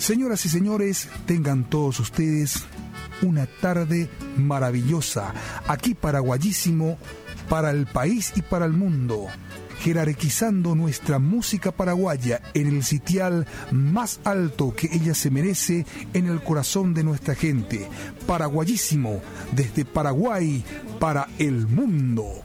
Señoras y señores, tengan todos ustedes una tarde maravillosa, aquí paraguayísimo, para el país y para el mundo, jerarquizando nuestra música paraguaya en el sitial más alto que ella se merece en el corazón de nuestra gente. Paraguayísimo, desde Paraguay para el mundo.